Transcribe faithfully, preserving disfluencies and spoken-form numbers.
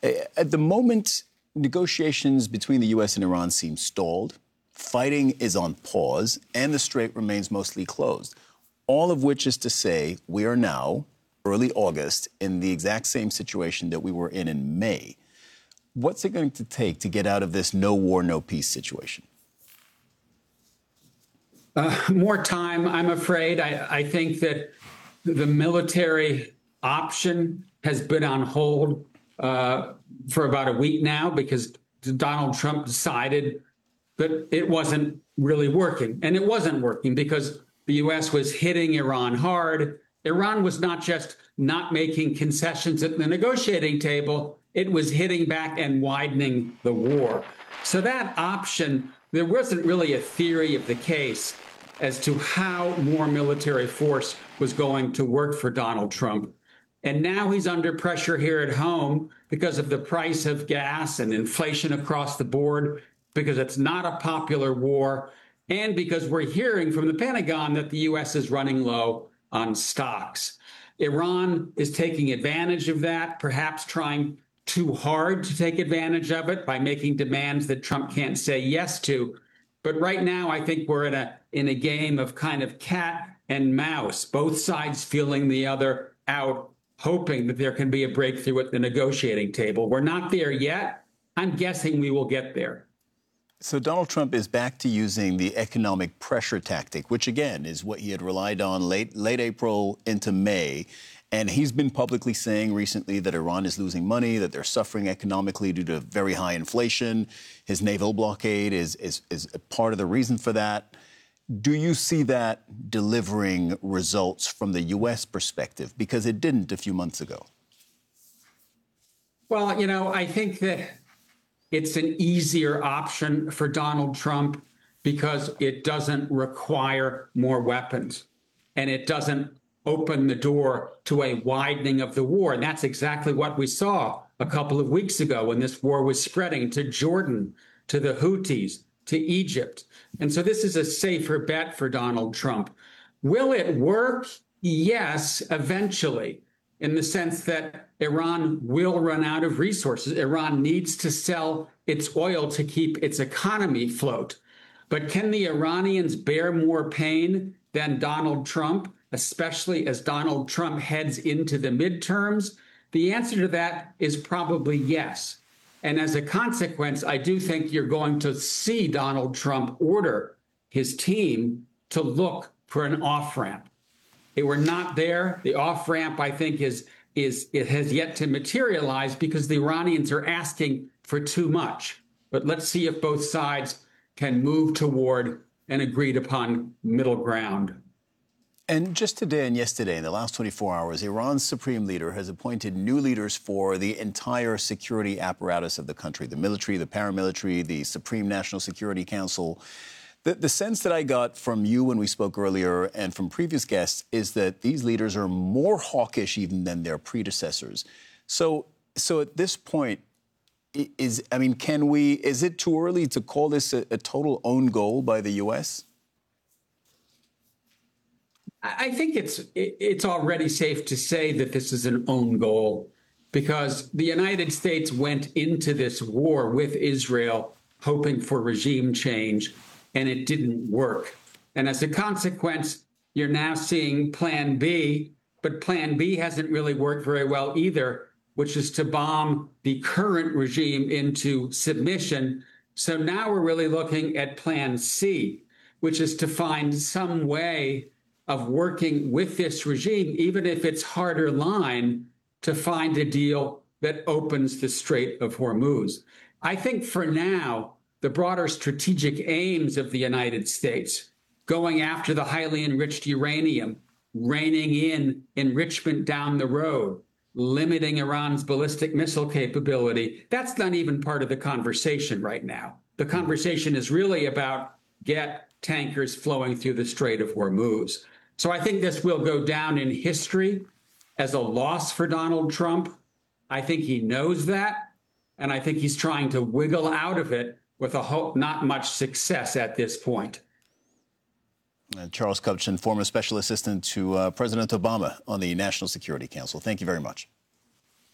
At the moment, negotiations between the U S and Iran seem stalled. Fighting is on pause, and the strait remains mostly closed. All of which is to say, we are now, early August, in the exact same situation that we were in in May. What's it going to take to get out of this no war, no peace situation? Uh, more time, I'm afraid. I, I think that the military option has been on hold uh, for about a week now because Donald Trump decided that it wasn't really working. And it wasn't working because the U S was hitting Iran hard. Iran was not just not making concessions at the negotiating table, it was hitting back and widening the war. So that option, there wasn't really a theory of the case as to how more military force was going to work for Donald Trump. And now he's under pressure here at home because of the price of gas and inflation across the board, because it's not a popular war, and because we're hearing from the Pentagon that the U S is running low on stocks. Iran is taking advantage of that, perhaps trying too hard to take advantage of it by making demands that Trump can't say yes to. But right now, I think we're in a in a game of kind of cat and mouse, both sides feeling the other out, hoping that there can be a breakthrough at the negotiating table. We're not there yet. I'm guessing we will get there. So Donald Trump is back to using the economic pressure tactic, which, again, is what he had relied on late late April into May. And he's been publicly saying recently that Iran is losing money, that they're suffering economically due to very high inflation. His naval blockade is, is, is a part of the reason for that. Do you see that delivering results from the U S perspective? Because it didn't a few months ago. Well, you know, I think that it's an easier option for Donald Trump because it doesn't require more weapons and it doesn't open the door to a widening of the war. And that's exactly what we saw a couple of weeks ago when this war was spreading to Jordan, to the Houthis, to Egypt. And so this is a safer bet for Donald Trump. Will it work? Yes, eventually, in the sense that Iran will run out of resources. Iran needs to sell its oil to keep its economy afloat. But can the Iranians bear more pain than Donald Trump, especially as Donald Trump heads into the midterms? The answer to that is probably yes. And as a consequence, I do think you're going to see Donald Trump order his team to look for an off-ramp. They were not there. The off-ramp, I think, is, is it has yet to materialize because the Iranians are asking for too much. But let's see if both sides can move toward an agreed upon middle ground. And just today and yesterday, in the last twenty-four hours, Iran's supreme leader has appointed new leaders for the entire security apparatus of the country, the military, the paramilitary, the Supreme National Security Council. The, the sense that I got from you when we spoke earlier and from previous guests is that these leaders are more hawkish even than their predecessors. So, so at this point, is I mean, can we? Is it too early to call this a, a total own goal by the U S? I think it's it's already safe to say that this is an own goal because the United States went into this war with Israel hoping for regime change, and it didn't work. And as a consequence, you're now seeing Plan B, but Plan B hasn't really worked very well either, which is to bomb the current regime into submission. So now we're really looking at Plan C, which is to find some way of working with this regime, even if it's harder line, to find a deal that opens the Strait of Hormuz. I think for now, the broader strategic aims of the United States, going after the highly enriched uranium, reining in enrichment down the road, limiting Iran's ballistic missile capability, that's not even part of the conversation right now. The conversation is really about get tankers flowing through the Strait of Hormuz. So I think this will go down in history as a loss for Donald Trump. I think he knows that, and I think he's trying to wiggle out of it with a hope, not much success at this point. Uh, Charles Kupchan, former special assistant to uh, President Obama on the National Security Council. Thank you very much.